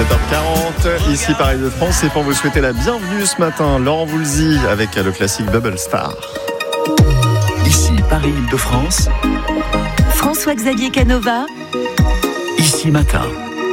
17h40, ici Paris de France, et pour vous souhaiter la bienvenue ce matin, Laurent Voulzy avec le classique Bubble Star. Ici Paris de France, François-Xavier Canova, Ici Matin.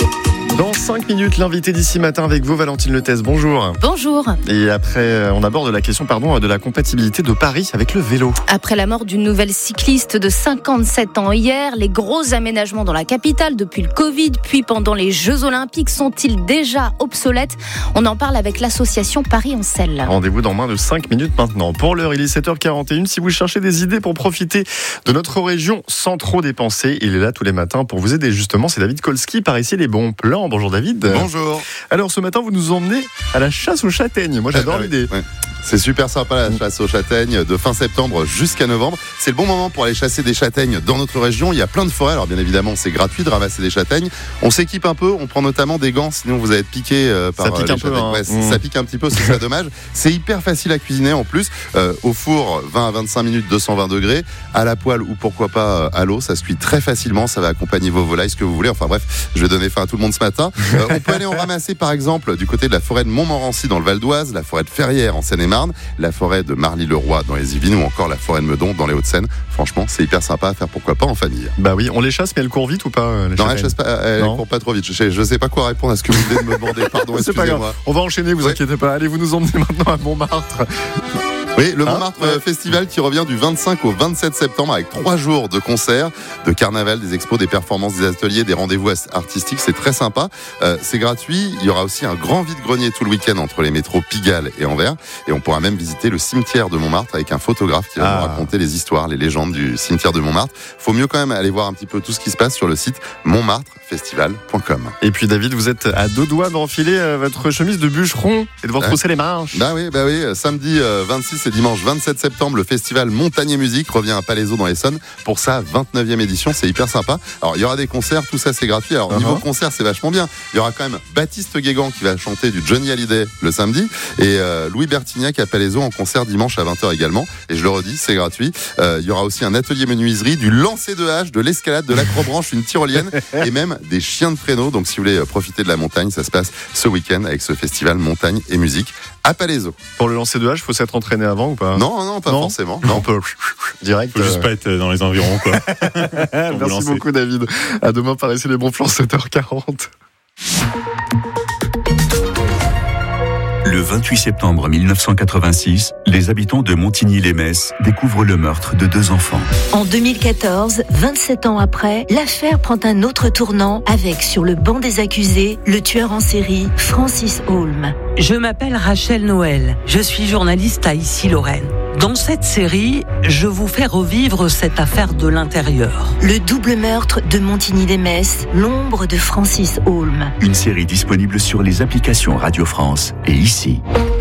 Dans 5 minutes, l'invité d'ici matin avec vous, Valentine Letès. Bonjour. Bonjour. Et après, on aborde la question de la compatibilité de Paris avec le vélo. Après la mort d'une nouvelle cycliste de 57 ans hier, les gros aménagements dans la capitale depuis le Covid, puis pendant les Jeux Olympiques, sont-ils déjà obsolètes ? On en parle avec l'association Paris en Selle. Rendez-vous dans moins de 5 minutes maintenant. Pour l'heure, il est 7h41. Si vous cherchez des idées pour profiter de notre région sans trop dépenser, il est là tous les matins pour vous aider justement. C'est David Kolski par ici, les bons plans. Bonjour David. Bonjour. Alors ce matin, vous nous emmenez à la chasse aux châtaignes. Moi j'adore l'idée. Ouais. C'est super sympa la chasse aux châtaignes de fin septembre jusqu'à novembre. C'est le bon moment pour aller chasser des châtaignes dans notre région. Il y a plein de forêts. Alors bien évidemment, c'est gratuit de ramasser des châtaignes. On s'équipe un peu. On prend notamment des gants, sinon vous allez être piqué par ça pique les un peu, châtaignes. hein. Ouais, ça pique un petit peu, c'est ça dommage. C'est hyper facile à cuisiner en plus. Au four, 20 à 25 minutes, 220 degrés. À la poêle ou pourquoi pas à l'eau. Ça se cuit très facilement. Ça va accompagner vos volailles, ce que vous voulez. Enfin bref, je vais donner faim à tout le monde ce matin. On peut aller en ramasser par exemple du côté de la forêt de Montmorency dans le Val d'Oise, la forêt de Ferrières en Seine-et-Marne, la forêt de Marly-le-Roi dans les Yvelines ou encore la forêt de Meudon dans les Hauts-de-Seine. Franchement, c'est hyper sympa à faire, pourquoi pas en famille. Bah oui, on les chasse, mais elles courent vite ou pas les Non, châtaignes ? elles chassent pas, elles courent pas trop vite. Je sais pas quoi répondre à ce que vous venez de me demander. Pardon, C'est pas grave. excusez-moi. On va enchaîner, vous inquiétez pas. Allez, vous nous emmenez maintenant à Montmartre. Oui, le Montmartre Festival qui revient du 25 au 27 septembre avec 3 jours de concerts, de carnaval, des expos, des performances, des ateliers, des rendez-vous artistiques. C'est très sympa. C'est gratuit. Il y aura aussi un grand vide-grenier tout le week-end entre les métros Pigalle et Anvers. Et on pourra même visiter le cimetière de Montmartre avec un photographe qui va nous raconter les histoires, les légendes du cimetière de Montmartre. Faut mieux quand même aller voir un petit peu tout ce qui se passe sur le site montmartrefestival.com. Et puis David, vous êtes à 2 doigts d'enfiler votre chemise de bûcheron et de vous retrousser les manches. Bah oui. Samedi 26 et dimanche 27 septembre, le festival Montagne et Musique revient à Palaiseau dans l'Essonne pour sa 29e édition. C'est hyper sympa. Alors, il y aura des concerts, tout ça, c'est gratuit. Alors, niveau concert, c'est vachement bien. Il y aura quand même Baptiste Guégan qui va chanter du Johnny Hallyday le samedi et Louis Bertignac à Palaiseau en concert dimanche à 20h également. Et je le redis, c'est gratuit. Il y aura aussi un atelier menuiserie, du lancer de hache, de l'escalade, de l'acrobranche, une tyrolienne et même des chiens de traîneau. Donc, si vous voulez profiter de la montagne, ça se passe ce week-end avec ce festival Montagne et Musique à Palaiseau. Pour le lancer de hache, faut s'être entraîné avant ou pas ? Non, pas forcément. Non, on peut direct. Faut juste pas être dans les environs, quoi. Merci beaucoup, David. À demain, par ici, les bons plans, 7h40. Le 28 septembre 1986, les habitants de Montigny-les-Metz découvrent le meurtre de 2 enfants. En 2014, 27 ans après, l'affaire prend un autre tournant avec, sur le banc des accusés, le tueur en série, Francis Holm. Je m'appelle Rachel Noël, je suis journaliste à Issy-Lorraine. Dans cette série, je vous fais revivre cette affaire de l'intérieur. Le double meurtre de Montigny-les-Metz, l'ombre de Francis Holm. Une série disponible sur les applications Radio France et ici.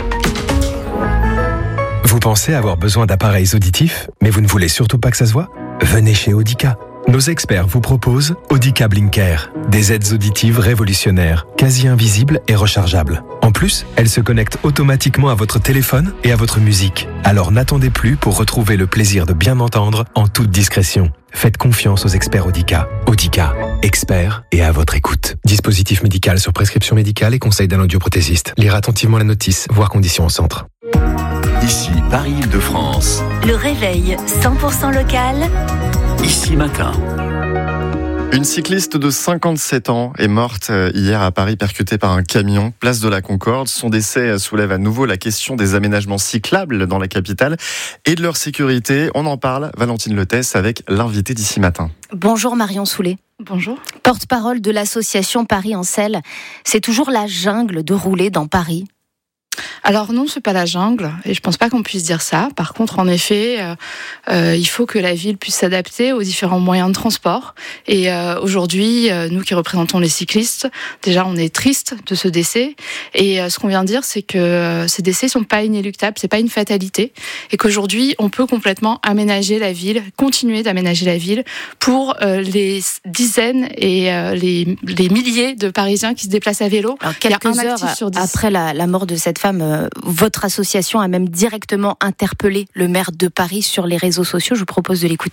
Vous pensez avoir besoin d'appareils auditifs, mais vous ne voulez surtout pas que ça se voit ? Venez chez Audica. Nos experts vous proposent Audica Blinker, des aides auditives révolutionnaires, quasi invisibles et rechargeables. En plus, elles se connectent automatiquement à votre téléphone et à votre musique. Alors n'attendez plus pour retrouver le plaisir de bien entendre en toute discrétion. Faites confiance aux experts Audica. Audica, experts et à votre écoute. Dispositif médical sur prescription médicale et conseil d'un audioprothésiste. Lire attentivement la notice, voir conditions au centre. Ici Paris de France. Le réveil 100% local. Ici Matin. Une cycliste de 57 ans est morte hier à Paris, percutée par un camion, place de la Concorde. Son décès soulève à nouveau la question des aménagements cyclables dans la capitale et de leur sécurité. On en parle, Valentine Letès, avec l'invité d'ici matin. Bonjour Marion Soulet. Bonjour. Porte-parole de l'association Paris en Selle. C'est toujours la jungle de rouler dans Paris ? Alors non, c'est pas la jungle, et je pense pas qu'on puisse dire ça. Par contre, en effet, il faut que la ville puisse s'adapter aux différents moyens de transport. Et aujourd'hui, nous qui représentons les cyclistes, déjà on est triste de ce décès. Et ce qu'on vient de dire, c'est que ces décès sont pas inéluctables, c'est pas une fatalité, et qu'aujourd'hui on peut complètement aménager la ville, continuer d'aménager la ville pour les dizaines et les milliers de Parisiens qui se déplacent à vélo. Alors, quelques heures après la mort de cette femme, votre association a même directement interpellé le maire de Paris sur les réseaux sociaux. Je vous propose de l'écouter.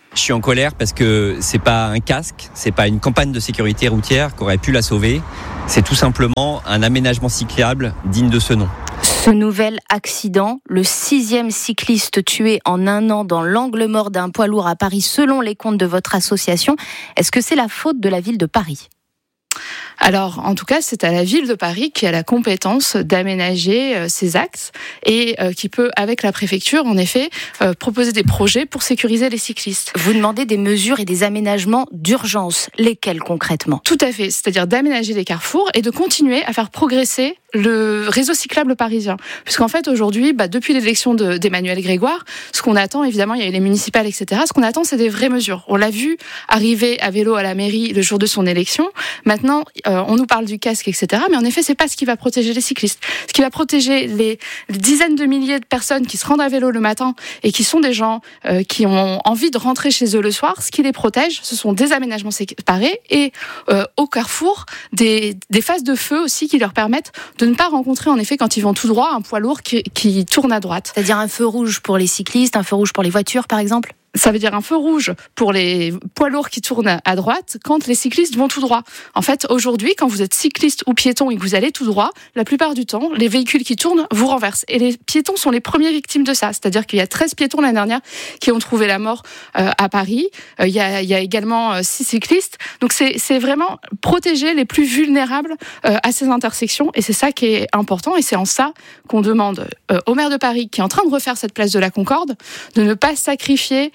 Je suis en colère parce que c'est pas un casque, c'est pas une campagne de sécurité routière qui aurait pu la sauver. C'est tout simplement un aménagement cyclable digne de ce nom. Ce nouvel accident, le 6e cycliste tué en un an dans l'angle mort d'un poids lourd à Paris, selon les comptes de votre association, est-ce que c'est la faute de la ville de Paris ? Alors, en tout cas, c'est à la ville de Paris qui a la compétence d'aménager ces axes et qui peut, avec la préfecture, en effet, proposer des projets pour sécuriser les cyclistes. Vous demandez des mesures et des aménagements d'urgence. Lesquels concrètement ? Tout à fait, c'est-à-dire d'aménager les carrefours et de continuer à faire progresser le réseau cyclable parisien. Puisqu'en fait, aujourd'hui, depuis l'élection d'Emmanuel Grégoire, ce qu'on attend, évidemment, il y a eu les municipales, etc., ce qu'on attend, c'est des vraies mesures. On l'a vu arriver à vélo à la mairie le jour de son élection. Maintenant, on nous parle du casque, etc., mais en effet, c'est pas ce qui va protéger les cyclistes. Ce qui va protéger les dizaines de milliers de personnes qui se rendent à vélo le matin et qui sont des gens qui ont envie de rentrer chez eux le soir, ce qui les protège, ce sont des aménagements séparés et au carrefour, des phases de feu aussi qui leur permettent de ne pas rencontrer, en effet, quand ils vont tout droit, un poids lourd qui tourne à droite. C'est-à-dire un feu rouge pour les cyclistes, un feu rouge pour les voitures, par exemple ? Ça veut dire un feu rouge pour les poids lourds qui tournent à droite quand les cyclistes vont tout droit. En fait, aujourd'hui, quand vous êtes cycliste ou piéton et que vous allez tout droit, la plupart du temps, les véhicules qui tournent vous renversent. Et les piétons sont les premières victimes de ça. C'est-à-dire qu'il y a 13 piétons l'année dernière qui ont trouvé la mort à Paris. Il y a également 6 cyclistes. Donc c'est vraiment protéger les plus vulnérables à ces intersections. Et c'est ça qui est important. Et c'est en ça qu'on demande au maire de Paris, qui est en train de refaire cette place de la Concorde, de ne pas sacrifier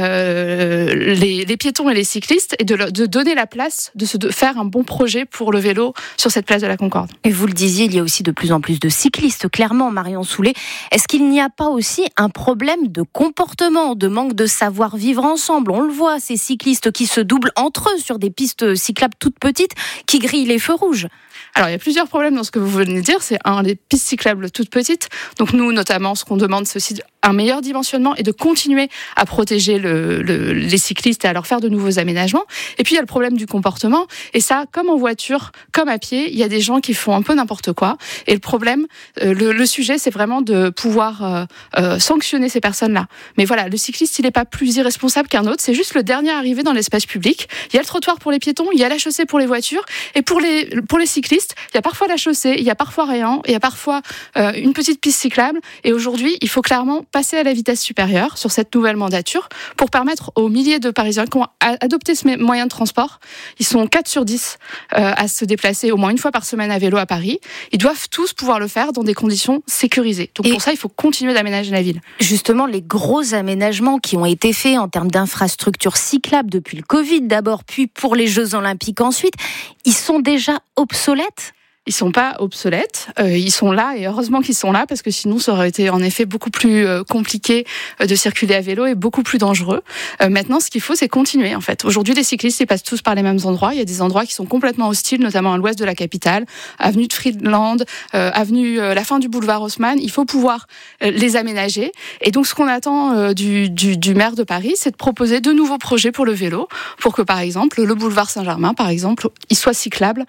les piétons et les cyclistes et de donner la place, de faire un bon projet pour le vélo sur cette place de la Concorde. Et vous le disiez, il y a aussi de plus en plus de cyclistes, clairement, Marion Soulet. Est-ce qu'il n'y a pas aussi un problème de comportement, de manque de savoir vivre ensemble ? On le voit, ces cyclistes qui se doublent entre eux sur des pistes cyclables toutes petites, qui grillent les feux rouges. Alors, il y a plusieurs problèmes dans ce que vous venez de dire. C'est les pistes cyclables toutes petites. Donc nous, notamment, ce qu'on demande, c'est aussi un meilleur dimensionnement et de continuer à protéger les cyclistes et à leur faire de nouveaux aménagements. Et puis, il y a le problème du comportement. Et ça, comme en voiture, comme à pied, il y a des gens qui font un peu n'importe quoi. Et le problème, le sujet, c'est vraiment de pouvoir sanctionner ces personnes-là. Mais voilà, le cycliste, il n'est pas plus irresponsable qu'un autre. C'est juste le dernier arrivé dans l'espace public. Il y a le trottoir pour les piétons, il y a la chaussée pour les voitures. Et pour les cyclistes, il y a parfois la chaussée, il y a parfois rien, il y a parfois une petite piste cyclable. Et aujourd'hui, il faut clairement passer à la vitesse supérieure sur cette nouvelle mandature pour permettre aux milliers de Parisiens qui ont adopté ce moyen de transport, ils sont 4 sur 10 à se déplacer au moins une fois par semaine à vélo à Paris, ils doivent tous pouvoir le faire dans des conditions sécurisées. Donc pour ça, il faut continuer d'aménager la ville. Justement, les gros aménagements qui ont été faits en termes d'infrastructures cyclables depuis le Covid d'abord, puis pour les Jeux Olympiques ensuite, ils sont déjà obsolètes ? Ils sont pas obsolètes, ils sont là et heureusement qu'ils sont là parce que sinon ça aurait été en effet beaucoup plus compliqué de circuler à vélo et beaucoup plus dangereux. Maintenant, ce qu'il faut, c'est continuer en fait. Aujourd'hui, les cyclistes ils passent tous par les mêmes endroits. Il y a des endroits qui sont complètement hostiles, notamment à l'ouest de la capitale, avenue de Friedland, avenue la fin du boulevard Haussmann. Il faut pouvoir les aménager. Et donc, ce qu'on attend du maire de Paris, c'est de proposer de nouveaux projets pour le vélo, pour que par exemple le boulevard Saint-Germain, par exemple, il soit cyclable.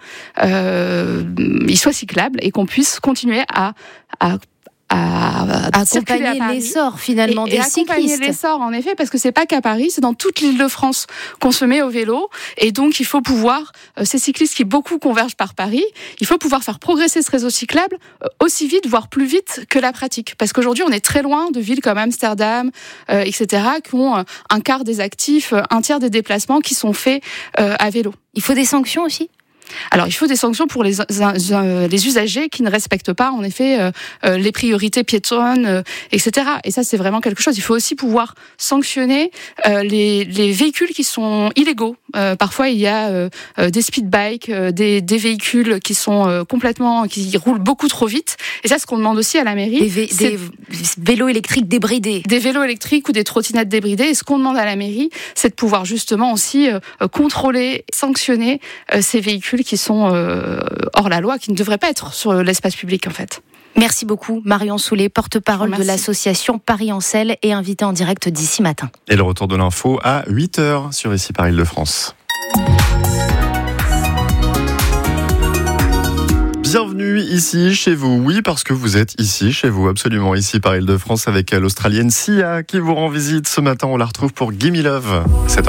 Et qu'on puisse continuer à accompagner l'essor finalement des cyclistes. Accompagner l'essor en effet, parce que c'est pas qu'à Paris, c'est dans toute l'Île-de-France qu'on se met au vélo, et donc il faut pouvoir, ces cyclistes qui beaucoup convergent par Paris, il faut pouvoir faire progresser ce réseau cyclable aussi vite, voire plus vite que la pratique, parce qu'aujourd'hui on est très loin de villes comme Amsterdam, etc., qui ont un quart des actifs, un tiers des déplacements qui sont faits à vélo. Il faut des sanctions aussi ? Alors, il faut des sanctions pour les usagers qui ne respectent pas, en effet, les priorités piétonnes, etc. Et ça, c'est vraiment quelque chose. Il faut aussi pouvoir sanctionner les véhicules qui sont illégaux. Parfois, il y a des speed bikes, des véhicules qui sont qui roulent beaucoup trop vite. Et ça, ce qu'on demande aussi à la mairie, des vélos électriques débridés. Des vélos électriques ou des trottinettes débridées. Et ce qu'on demande à la mairie, c'est de pouvoir justement aussi contrôler, sanctionner ces véhicules qui sont hors la loi, qui ne devraient pas être sur l'espace public en fait. Merci beaucoup Marion Soulet, porte-parole de l'association Paris en Selle et invitée en direct d'ici matin. Et le retour de l'info à 8h sur Ici par Île-de-France. Bienvenue ici chez vous. Oui, parce que vous êtes ici chez vous, absolument ici par Île-de-France avec l'Australienne Sia qui vous rend visite ce matin. On la retrouve pour Gimme Love. 7h.